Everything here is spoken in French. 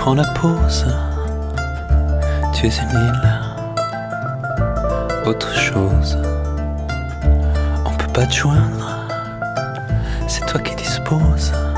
prends la pause. Tu es une île, autre chose. On peut pas te joindre, c'est toi qui disposes.